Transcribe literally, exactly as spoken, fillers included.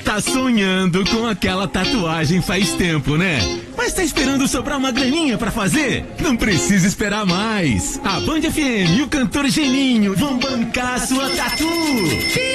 Tá sonhando com aquela tatuagem faz tempo, né? Mas tá esperando sobrar uma graninha pra fazer? Não precisa esperar mais. A Band F M e o cantor Geninho vão bancar a sua tatu.